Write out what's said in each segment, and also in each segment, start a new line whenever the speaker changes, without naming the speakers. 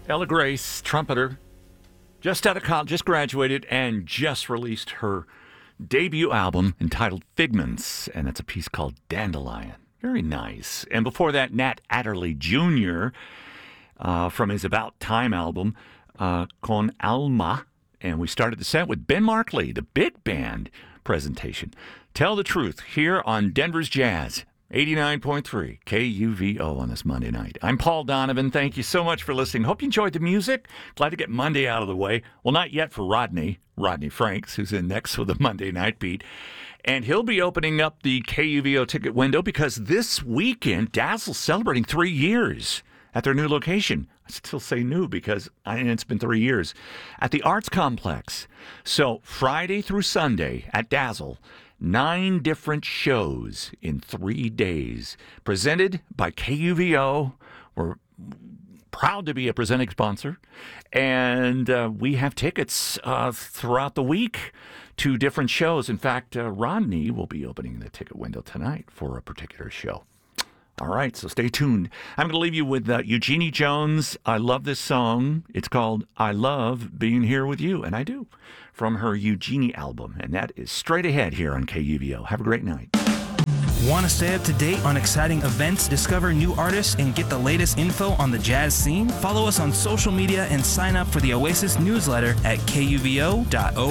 Ella Grace, trumpeter, just out of college, just graduated, and just released her debut album entitled Figments, and it's a piece called Dandelion. Very nice. And before that, Nat Adderley Jr. From his About Time album, Con Alma, and we started the set with Ben Markley, the big band presentation. Tell the Truth here on Denver's Jazz. 89.3 KUVO on this Monday night. I'm Paul Donovan. Thank you so much for listening. Hope you enjoyed the music. Glad to get Monday out of the way. Well, not yet for Rodney Franks, who's in next with the Monday Night Beat. And he'll be opening up the KUVO ticket window because this weekend, Dazzle's celebrating 3 years at their new location. I still say new because it's been 3 years. At the Arts Complex. So Friday through Sunday at Dazzle, 9 different shows in 3 days, presented by KUVO. We're proud to be a presenting sponsor, and we have tickets throughout the week to different shows. In fact, Rodney will be opening the ticket window tonight for a particular show. All right, so stay tuned. I'm going to leave you with Eugenie Jones. I love this song. It's called I Love Being Here With You, and I do, from her Eugenie album. And that is straight ahead here on KUVO. Have a great night.
Want to stay up to date on exciting events, discover new artists, and get the latest info on the jazz scene? Follow us on social media and sign up for the Oasis newsletter at kuvo.org.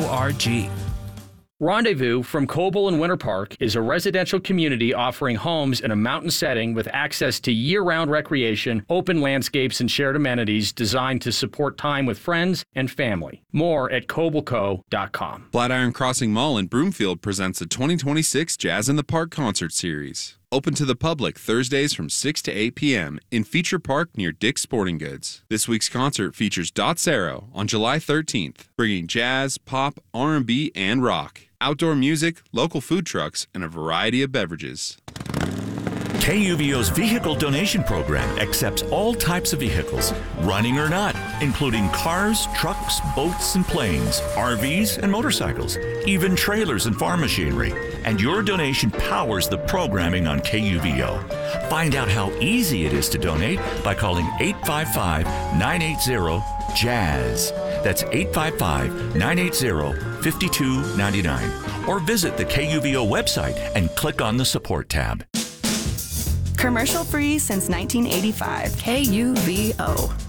Rendezvous from Coble and Winter Park is a residential community offering homes in a mountain setting with access to year-round recreation, open landscapes, and shared amenities designed to support time with friends and family. More at cobleco.com.
Flatiron Crossing Mall in Broomfield presents the 2026 Jazz in the Park concert series. Open to the public Thursdays from 6 to 8 p.m. in Feature Park near Dick's Sporting Goods. This week's concert features Dot Sero on July 13th, bringing jazz, pop, R&B, and rock. Outdoor music, local food trucks, and a variety of beverages.
KUVO's vehicle donation program accepts all types of vehicles, running or not, including cars, trucks, boats, and planes, RVs, and motorcycles, even trailers and farm machinery. And your donation powers the programming on KUVO. Find out how easy it is to donate by calling 855-980-JAZZ. That's 855-980-5299. Or visit the KUVO website and click on the support tab.
Commercial free since 1985.
KUVO.